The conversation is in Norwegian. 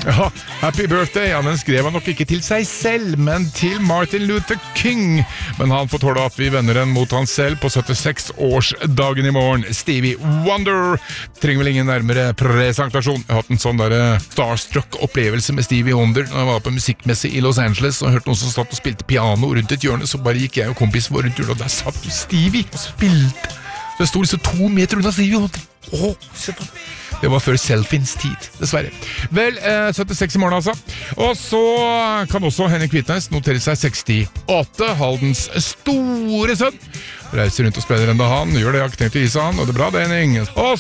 Ja, Happy Birthday, ja, den skrev han nok ikke til seg selv, men til Martin Luther King. Men han får tåle at vi vender den mot han selv på 76-årsdagen i morgen. Stevie Wonder trenger vel ingen nærmere presentasjon. Jeg har hatt en sånn der starstruck-opplevelse med Stevie Wonder når jeg var på musikkmesse i Los Angeles og hørte noen som satt og spilte piano rundt et hjørne, så bare gikk jeg og kompisen vår rundt hjørnet, og der satt jo Stevie og spilte. Så jeg stod liksom 2 meter unna Stevie Wonder. Det var før selfiens tid, dessverre. Vel, 76 i morgen altså. Og så kan også Henning Kvitnes notere seg 68, Haldens store sønn. Reiser rundt og spiller enda han, gjør det jeg har ikke tenkt å gi seg han, og det er bra det, Henning. Og